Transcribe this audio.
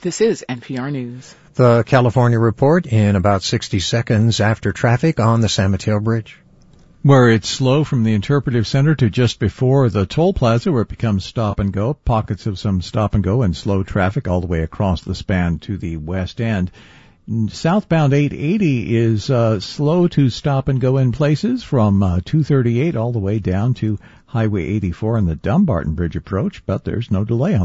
This is NPR News. The California Report in about 60 seconds after traffic on the San Mateo Bridge. Where it's slow from the Interpretive Center to just before the toll plaza where it becomes stop and go. Pockets of some stop and go and slow traffic all the way across the span to the west end. Southbound 880 is slow to stop and go in places from 238 all the way down to Highway 84 and the Dumbarton Bridge approach, but there's no delay on